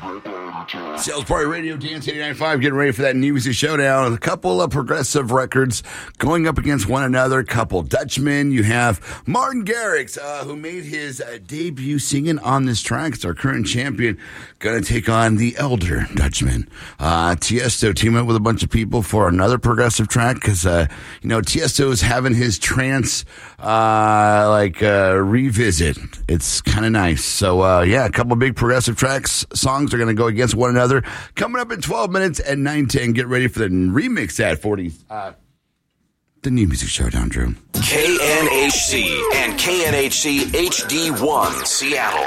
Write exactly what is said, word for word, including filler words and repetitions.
Sales Party Radio, Dance eighty-nine point five, getting ready for that new music showdown. A couple of progressive records going up against one another. Couple Dutchmen. You have Martin Garrix, uh, who made his uh, debut singing on this track. It's our current champion. Going to take on the elder Dutchman. Uh, Tiesto teaming up with a bunch of people for another progressive track because, uh, you know, Tiesto is having his trance, uh, like, uh, revisit. It's kind of nice. So, uh, yeah, a couple big progressive tracks. Songs are going to go against one another. Coming up in twelve minutes and nine ten. Get ready for the remix at forty. Uh, the new music showdown, Drew. K N H C and K N H C H D one Seattle.